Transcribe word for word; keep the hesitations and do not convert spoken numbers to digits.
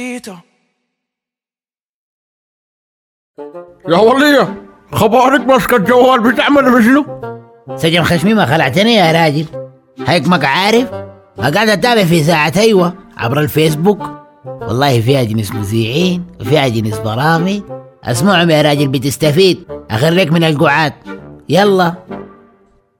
يا ولية خبارك ماسكة الجوال بتعمل بشنو؟ سجن خشمي ما خلعتني يا راجل، هيك ما عارف. قاعد اتابع في ساعة ايوه عبر الفيسبوك، والله فيها جنس مذيعين وفيها جنس برامج. اسمعهم يا راجل بتستفيد، اخرك من القعاد. يلا